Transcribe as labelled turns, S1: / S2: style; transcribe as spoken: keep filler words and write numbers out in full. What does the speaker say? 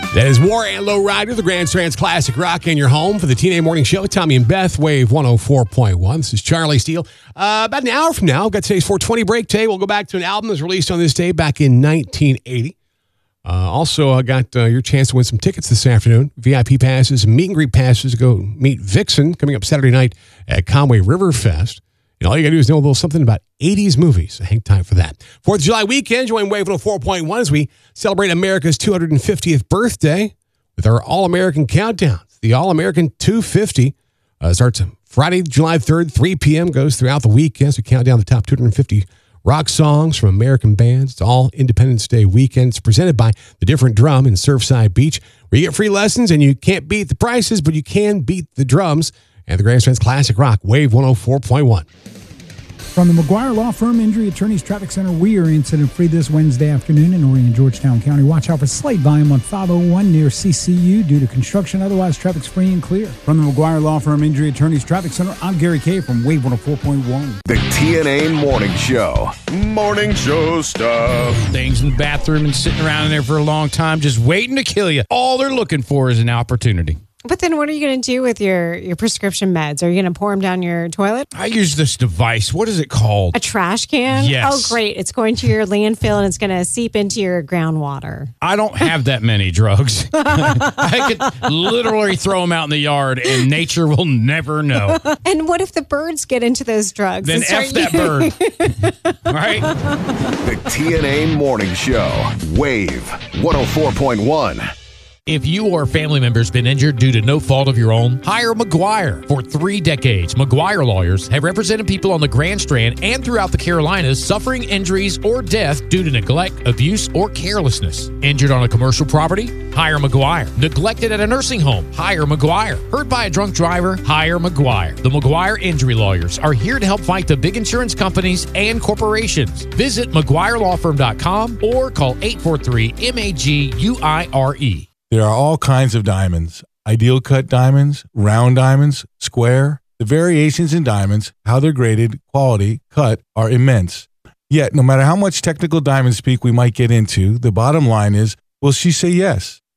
S1: That is War and Low Rider, the Grand Strands Classic Rock in your home for the T N A Morning Show. Tommy and Beth, Wave one oh four point one. This is Charlie Steele. Uh, about an hour from now, we've got today's four twenty break today. We'll go back to an album that was released on this day back in nineteen eighty. Uh, also, I got uh, your chance to win some tickets this afternoon. V I P passes, meet and greet passes to go meet Vixen coming up Saturday night at Conway River Fest. You know, all you got to do is know a little something about eighties movies. So hang time for that. fourth of July weekend, join Wave one oh four point one as we celebrate America's two hundred fiftieth birthday with our All-American Countdown. The All-American two fifty uh, starts Friday, July third, three p.m., goes throughout the weekend. So count down the top two hundred fifty rock songs from American bands. It's all Independence Day weekend. It's presented by the Different Drum in Surfside Beach, where you get free lessons and you can't beat the prices, but you can beat the drums. And the Grand Strands Classic Rock, Wave one oh four point one.
S2: From the McGuire Law Firm Injury Attorneys Traffic Center, we are incident-free this Wednesday afternoon in Orion, Georgetown County. Watch out for slight volume on five oh one near C C U due to construction. Otherwise, traffic's free and clear. From the McGuire Law Firm Injury Attorneys Traffic Center, I'm Gary Kay from Wave one oh four point one.
S3: The T N A Morning Show. Morning Show stuff.
S4: Things in the bathroom and sitting around in there for a long time, just waiting to kill you. All they're looking for is an opportunity.
S5: But then what are you going to do with your, your prescription meds? Are you going to pour them down your toilet?
S4: I use this device. What is it called?
S5: A trash can?
S4: Yes.
S5: Oh, great. It's going to your landfill and it's going to seep into your groundwater.
S4: I don't have that many drugs. I could literally throw them out in the yard and nature will never know.
S5: And what if the birds get into those drugs?
S4: Then F that bird. Right?
S3: The T N A Morning Show. Wave one oh four point one.
S6: If you or a family member has been injured due to no fault of your own, hire McGuire. For three decades, McGuire lawyers have represented people on the Grand Strand and throughout the Carolinas suffering injuries or death due to neglect, abuse, or carelessness. Injured on a commercial property? Hire McGuire. Neglected at a nursing home? Hire McGuire. Hurt by a drunk driver? Hire McGuire. The McGuire Injury Lawyers are here to help fight the big insurance companies and corporations. Visit McGuire Law Firm dot com or call eight four three M A G U I R E.
S7: There are all kinds of diamonds, ideal cut diamonds, round diamonds, square. The variations in diamonds, how they're graded, quality, cut, are immense. Yet, no matter how much technical diamond speak we might get into, the bottom line is, will she say yes?